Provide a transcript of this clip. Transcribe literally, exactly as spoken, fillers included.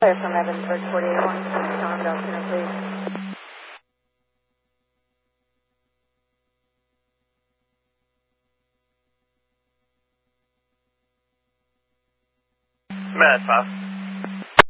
Sorry from Evansburg, forty-eight one, Tom Delcino, please. Matt, huh?